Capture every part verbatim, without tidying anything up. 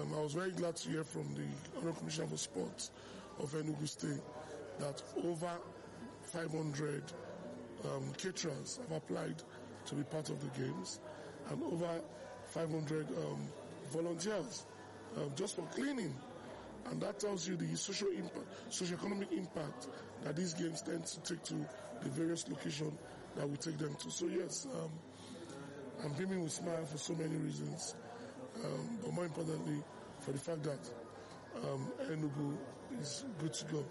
Um, I was very glad to hear from the Honorable Commissioner for Sports of Enugu State that over five hundred um, caterers have applied to be part of the games, and over five hundred um, volunteers um, just for cleaning. And that tells you the social impact, socio-economic impact that these games tend to take to the various locations that we take them to. So yes, um, I'm beaming with smile for so many reasons, um, but more importantly, for the fact that um, Enugu is good to go.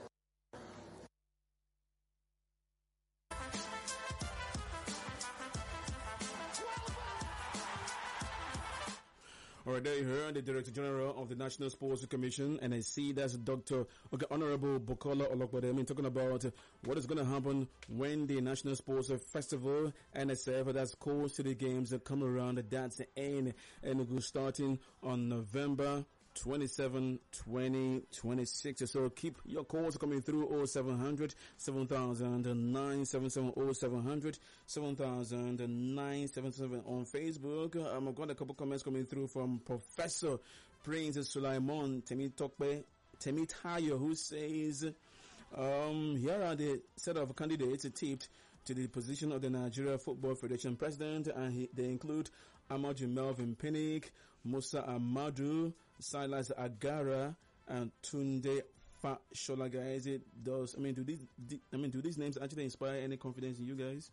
All right, there you heard the Director General of the National Sports Commission, and I see that's Doctor Okay, Honorable Bukola Olokbode. I mean, talking about what is going to happen when the National Sports Festival, N S F, that's Coast City Games, come around. That's in Enugu starting on November twenty-seventh, twenty twenty-six. So keep your calls coming through oh seven hundred, seven thousand nine seven seven, oh seven hundred, seven thousand nine seven seven on Facebook. Um, I've got a couple comments coming through from Professor Prince Sulaimon Temi Tokbe, Temi Tayo, who says, um, here are the set of candidates tipped to the position of the Nigeria Football Federation president, and he, they include Amaju Melvin Pinnick, Musa Amadu, Silas Agara, and Tunde Fashola. Guys, it does. I mean, do these? I mean, do these names actually inspire any confidence in you guys?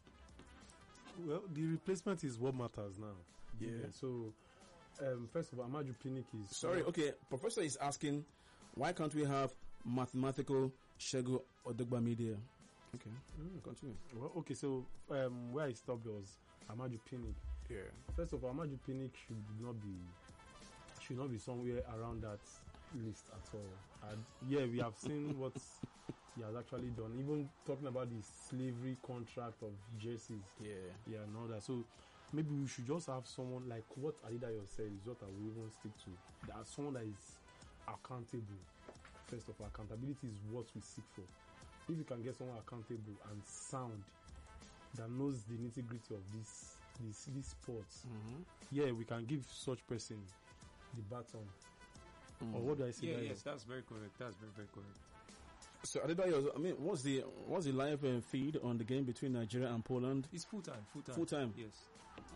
Well, the replacement is what matters now. Yeah. yeah so, um, first of all, Amaju Pinnick is sorry. Okay, Professor is asking, why can't we have mathematical Shegu Odogba Media? Okay, mm, continue. Well, okay, so um, where I stopped was Amaju Pinnick. Yeah. First of all, Amaju Pinnick should not be should not be somewhere around that list at all. And yeah, we have seen what he has actually done. Even talking about the slavery contract of jerseys. Yeah. Yeah, and all that. So maybe we should just have someone like what Adedayo said is what I will even stick to. That someone that is accountable. First of all, accountability is what we seek for. If you can get someone accountable and sound that knows the nitty gritty of this this this sports, mm-hmm. yeah, we can give such person the baton. Mm. Or what do I say? Yeah, yes, that's very correct. That's very very correct. So Adedayo, I mean, what's the what's the live uh, feed on the game between Nigeria and Poland? It's full time, full time, full time. Yes.